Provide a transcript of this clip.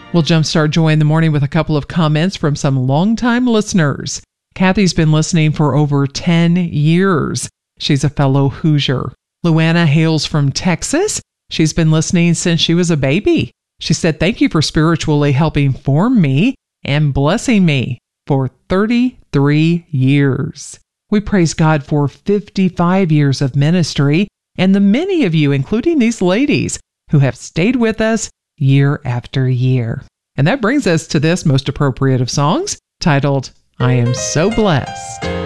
We'll jumpstart Joy in the Morning with a couple of comments from some longtime listeners. Kathy's been listening for over 10 years. She's a fellow Hoosier. Luana hails from Texas. She's been listening since she was a baby. She said, "Thank you for spiritually helping form me and blessing me for 33 years. We praise God for 55 years of ministry and the many of you, including these ladies, who have stayed with us year after year." And that brings us to this most appropriate of songs, titled, "I Am So Blessed."